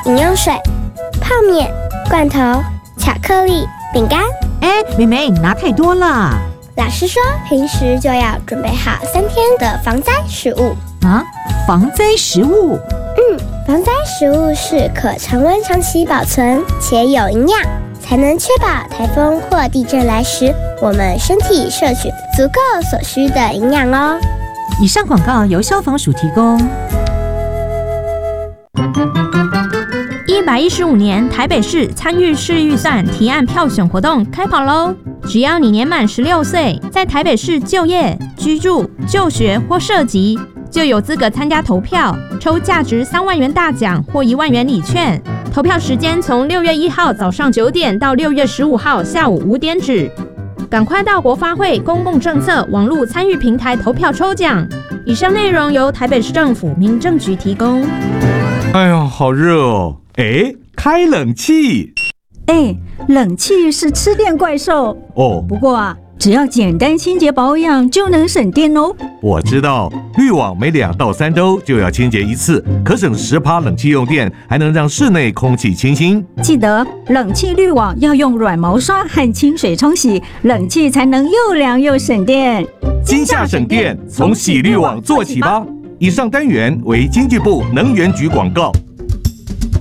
饮用水、泡面、罐头、巧克力、饼干。 妹妹，你拿太多了。 老师说，平时就要准备好3天的防灾食物。 防灾食物？ 防灾食物是可常温长期保存且有营养，才能确保台风或地震来时，我们身体摄取足够所需的营养哦。 以上广告由消防署提供。 115年台北市参与市预算提案票选活动开跑喽！只要你年满16岁，在台北市就业、居住、就学或涉及，就有资格参加投票，抽价值3万元大奖或1万元礼券。投票时间从6月1号早上9点到6月15号下午5点止。赶快到国发会公共政策网络参与平台投票抽奖。以上内容由台北市政府民政局提供。 哎呀，好热哦！开冷气。 冷气是吃电怪兽哦。 不过只要简单清洁保养就能省电哦。 我知道，滤网每2到3周就要清洁1次，可省10%冷气用电，还能让室内空气清新。 记得冷气滤网要用软毛刷和清水冲洗，冷气才能又凉又省电。 今夏省电，从洗滤网做起吧。以上单元为经济部能源局广告。